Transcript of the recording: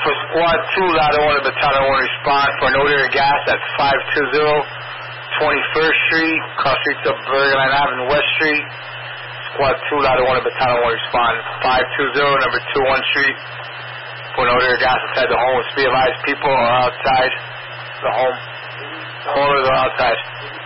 for Squad 2, Ladder 1 Battalion 1 respond for an odor of gas at 520 21st Street, cross streets of Bergline Avenue, West Street. Squad 2, Ladder 1 Battalion 1 respond 520 number 21 Street for an odor of gas inside the home. Be advised, people are outside the home. Homeowners are outside.